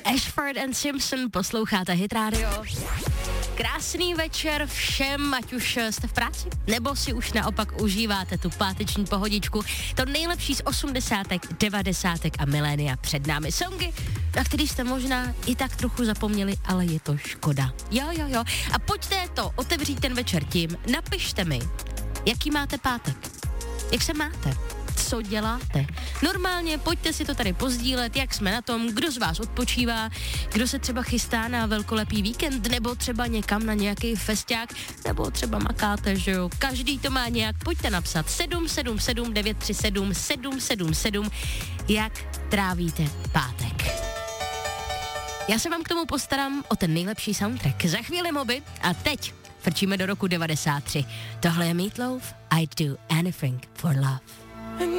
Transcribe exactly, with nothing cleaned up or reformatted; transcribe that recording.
Ashford and Simpson, posloucháte Hit Radio. Krásný večer všem, ať už jste v práci, nebo si už naopak užíváte tu páteční pohodičku. To nejlepší z osmdesátek, devadesátek a milénia před námi. Songy, na který jste možná i tak trochu zapomněli, ale je to škoda. Jo, jo, jo. A pojďte to otevřít ten večer tím. Napište mi, jaký máte pátek. Jak se máte? Co děláte? Normálně pojďte si to tady pozdílet, jak jsme na tom, kdo z vás odpočívá, kdo se třeba chystá na velkolepý víkend, nebo třeba někam na nějaký festiák, nebo třeba makáte, že jo? Každý to má nějak, pojďte napsat sedm sedm sedm devět tři sedm sedm sedm sedm, jak trávíte pátek. Já se vám k tomu postarám o ten nejlepší soundtrack. Za chvíli moby a teď frčíme do roku devadesát tři. Tohle je Meat Loaf, I'd do anything for love.